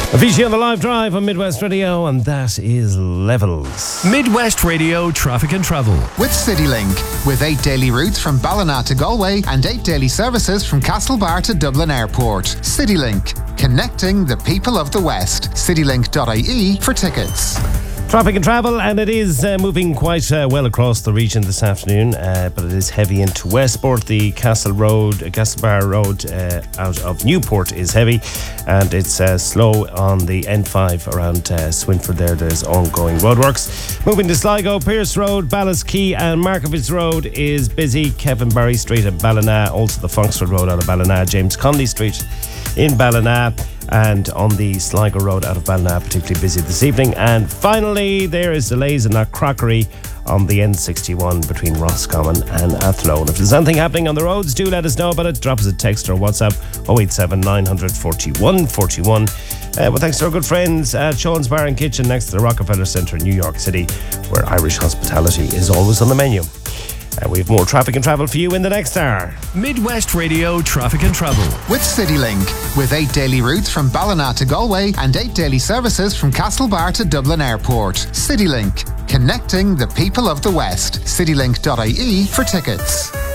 Avicii on the live drive on Midwest Radio, and that is Levels. Midwest Radio Traffic and Travel. With CityLink. With 8 daily routes from Ballina to Galway and 8 daily services from Castlebar to Dublin Airport. CityLink. Connecting the people of the West. CityLink.ie for tickets. Traffic and travel, and it is moving quite well across the region this afternoon, but it is heavy into Westport. The Castlebar Road out of Newport is heavy, and it's slow on the N5 around Swinford there. There's ongoing roadworks. Moving to Sligo, Pierce Road, Ballasquey and Markovitz Road is busy. Kevin Barry Street at Ballina, also the Fonksford Road out of Ballina, James Conley Street in Ballina, and on the Sligo Road out of Ballina, particularly busy this evening. And finally, there is delays in that crockery on the N61 between Roscommon and Athlone. If there's anything happening on the roads, do let us know about it. Drop us a text or WhatsApp 087 900 41 41. Well, thanks to our good friends at Sean's Bar and Kitchen next to the Rockefeller Centre in New York City, where Irish hospitality is always on the menu. We have more traffic and travel for you in the next hour. Midwest Radio Traffic and Travel. With CityLink. With 8 daily routes from Ballina to Galway and 8 daily services from Castlebar to Dublin Airport. CityLink. Connecting the people of the West. CityLink.ie for tickets.